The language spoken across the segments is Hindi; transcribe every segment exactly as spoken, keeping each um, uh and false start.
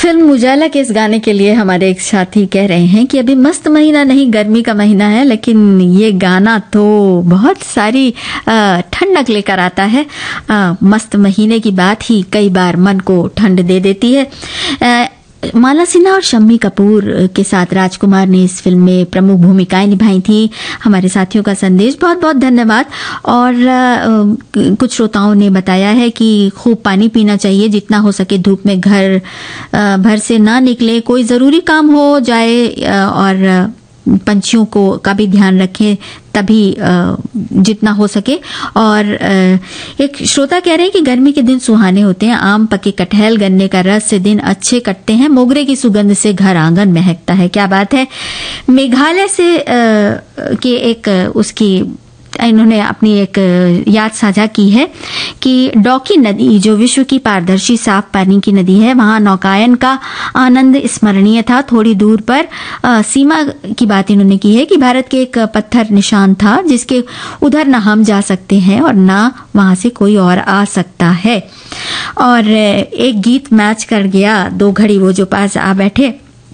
फिल्म उजाला के इस गाने के लिए हमारे एक साथी कह रहे हैं कि अभी मस्त महीना नहीं, गर्मी का महीना है, लेकिन ये गाना तो बहुत सारी ठंडक लेकर आता है। आ, मस्त महीने की बात ही कई बार मन को ठंड दे देती है। आ, माला सिन्हा और शम्मी कपूर के साथ राजकुमार ने इस फिल्म में प्रमुख भूमिकाएं निभाई थी। हमारे साथियों का संदेश बहुत बहुत धन्यवाद। और आ, कुछ श्रोताओं ने बताया है कि खूब पानी पीना चाहिए, जितना हो सके धूप में घर आ, भर से ना निकले, कोई जरूरी काम हो जाए आ, और पंछियों को का भी ध्यान रखें, तभी जितना हो सके। और एक श्रोता कह रहे हैं कि गर्मी के दिन सुहाने होते हैं, आम, पके कटहल, गन्ने का रस से दिन अच्छे कटते हैं, मोगरे की सुगंध से घर आंगन महकता है। क्या बात है। मेघालय से के एक उसकी इन्होंने अपनी एक याद साझा की है कि डॉकी नदी, जो विश्व की पारदर्शी साफ पानी की नदी है, वहां नौकायन का आनंद स्मरणीय था। थोड़ी दूर पर आ, सीमा की बात इन्होंने की है कि भारत के एक पत्थर निशान था जिसके उधर न हम जा सकते हैं और न वहां से कोई और आ सकता है। और एक गीत मैच कर गया, दो घड़ी वो जो पास आ बैठे।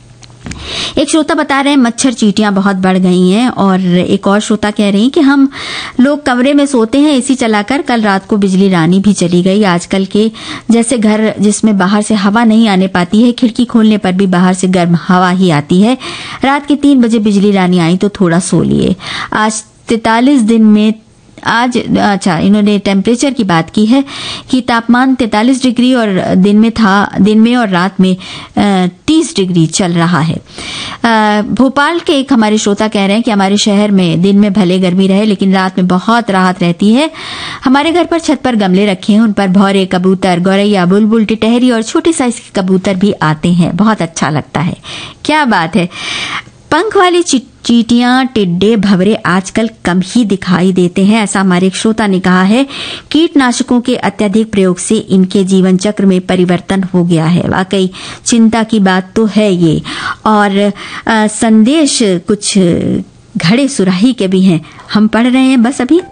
एक श्रोता बता रहे हैं मच्छर चींटियां बहुत बढ़ गई हैं। और एक और श्रोता कह रही हैं कि हम लोग कमरे में सोते हैं एसी चलाकर, कल रात को बिजली रानी भी चली गई। आजकल के जैसे घर जिसमें बाहर से हवा नहीं आने पाती है, खिड़की खोलने पर भी बाहर से गर्म हवा ही आती है। रात के तीन बजे बिजली रानी आई तो थोड़ा सो लिए। आज तैतालीस दिन में आज अच्छा इन्होंने टेम्परेचर की बात की है कि तापमान तैंतालीस डिग्री और दिन में था, दिन में और रात में तीस डिग्री चल रहा है। भोपाल के एक हमारे श्रोता कह रहे हैं कि हमारे शहर में दिन में भले गर्मी रहे लेकिन रात में बहुत राहत रहती है। हमारे घर पर छत पर गमले रखे हैं, उन पर भौरे, कबूतर, गौरैया, बुलबुल, टिटहरी और छोटे साइज के कबूतर भी आते हैं, बहुत अच्छा लगता है। क्या बात है। पंख वाली चींटियां, टिड्डे, भंवरे आजकल कम ही दिखाई देते हैं, ऐसा हमारे एक श्रोता ने कहा है। कीटनाशकों के अत्यधिक प्रयोग से इनके जीवन चक्र में परिवर्तन हो गया है। वाकई चिंता की बात तो है ये। और आ, संदेश कुछ घड़े सुराही के भी हैं, हम पढ़ रहे हैं बस अभी।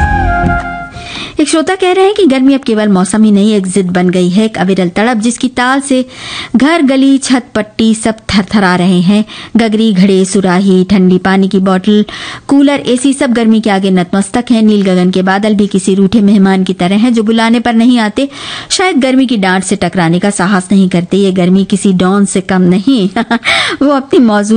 एक श्रोता कह रहे हैं कि गर्मी अब केवल मौसम ही नहीं, एक जिद बन गई है, एक अविरल तड़प जिसकी ताल से घर, गली, छत, पट्टी सब थरथरा रहे हैं। गगरी, घड़े, सुराही, ठंडी पानी की बोतल, कूलर, एसी सब गर्मी के आगे नतमस्तक हैं। नील गगन के बादल भी किसी रूठे मेहमान की तरह हैं जो बुलाने पर नहीं आते, शायद गर्मी की डांट से टकराने का साहस नहीं करते। ये गर्मी किसी डॉन से कम नहीं वो अपनी मौजूद